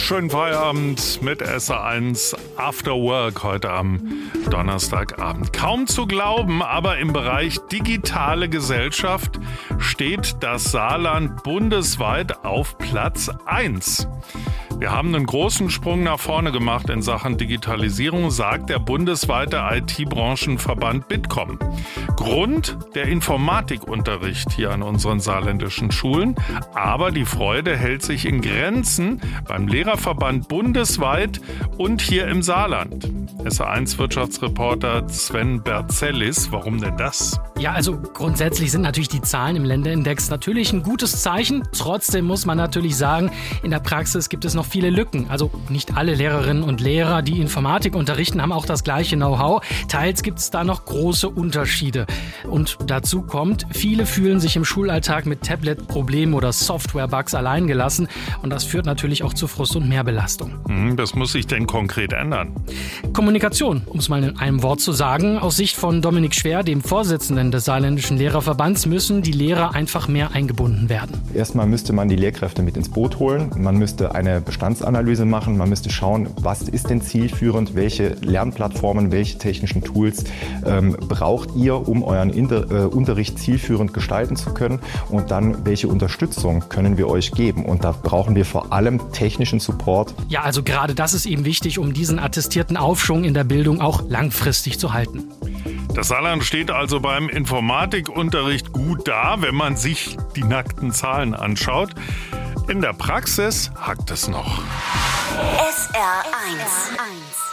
Schönen Feierabend mit SA1 After Work heute am Donnerstagabend. Kaum zu glauben, aber im Bereich digitale Gesellschaft steht das Saarland bundesweit auf Platz 1. Wir haben einen großen Sprung nach vorne gemacht in Sachen Digitalisierung, sagt der bundesweite IT-Branchenverband Bitkom. Grund der Informatikunterricht hier an unseren saarländischen Schulen. Aber die Freude hält sich in Grenzen beim Lehrerverband bundesweit und hier im Saarland. SA1-Wirtschaftsreporter Sven Berzellis, warum denn das? Ja, also grundsätzlich sind natürlich die Zahlen im Länderindex natürlich ein gutes Zeichen. Trotzdem muss man natürlich sagen, in der Praxis gibt es noch viele Lücken. Also nicht alle Lehrerinnen und Lehrer, die Informatik unterrichten, haben auch das gleiche Know-how. Teils gibt es da noch große Unterschiede. Und dazu kommt, viele fühlen sich im Schulalltag mit Tablet-Problemen oder Software-Bugs alleingelassen. Und das führt natürlich auch zu Frust und Mehrbelastung. Was muss sich denn konkret ändern? Kommunikation, um es mal in einem Wort zu sagen. Aus Sicht von Dominik Schwer, dem Vorsitzenden des Saarländischen Lehrerverbands, müssen die Lehrer einfach mehr eingebunden werden. Erstmal müsste man die Lehrkräfte mit ins Boot holen. Man müsste eine Bestandsanalyse machen. Man müsste schauen, was ist denn zielführend, welche Lernplattformen, welche technischen Tools braucht ihr, um euren Unterricht zielführend gestalten zu können, und dann, welche Unterstützung können wir euch geben. Und da brauchen wir vor allem technischen Support. Ja, also gerade das ist eben wichtig, um diesen attestierten Aufschwung in der Bildung auch langfristig zu halten. Das Saarland steht also beim Informatikunterricht gut da, wenn man sich die nackten Zahlen anschaut. In der Praxis hakt es noch. SR1